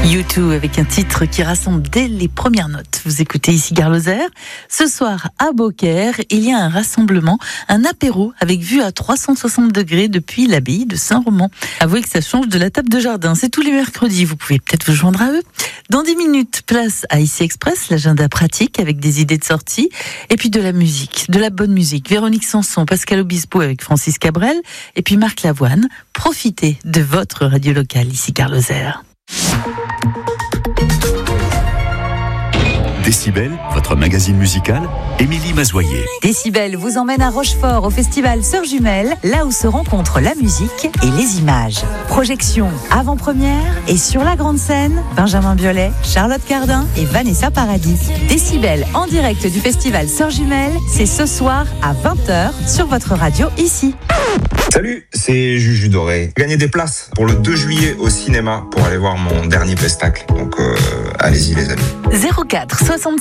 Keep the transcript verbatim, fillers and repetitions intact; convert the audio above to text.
U deux avec un titre qui rassemble dès les premières notes. Vous écoutez ici Gare Lozère. Ce soir à Beaucaire, il y a un rassemblement, un apéro avec vue à trois cent soixante degrés depuis l'abbaye de Saint-Roman. Avouez que ça change de la table de jardin. C'est tous les mercredis. Vous pouvez peut-être vous joindre à eux. Dans dix minutes, place à Ici Express, l'agenda pratique avec des idées de sortie et puis de la musique, de la bonne musique. Véronique Sanson, Pascal Obispo avec Francis Cabrel et puis Marc Lavoine. Profitez de votre radio locale ici Gare Lozère. Décibel, votre magazine musical, Émilie Mazoyer. Décibel vous emmène à Rochefort au festival Sœurs Jumelles, là où se rencontrent la musique et les images. Projection avant-première et sur la grande scène, Benjamin Biolay, Charlotte Cardin et Vanessa Paradis. Décibel en direct du festival Sœurs Jumelles, c'est ce soir à vingt heures sur votre radio ici. Salut, c'est Juju Doré. Gagnez des places pour le deux juillet au cinéma pour aller voir mon dernier spectacle. Donc euh, allez-y les amis. zéro quatre soixante-six